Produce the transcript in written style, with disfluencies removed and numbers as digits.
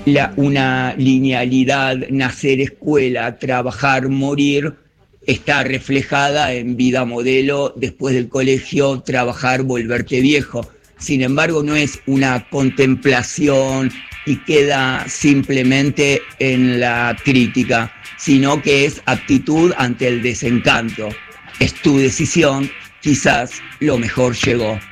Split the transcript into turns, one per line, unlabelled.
una linealidad, nacer, escuela, trabajar, morir, está reflejada en vida modelo, después del colegio, trabajar, volverte viejo. Sin embargo, no es una contemplación y queda simplemente en la crítica, sino que es actitud ante el desencanto. Es tu decisión, quizás lo mejor llegó.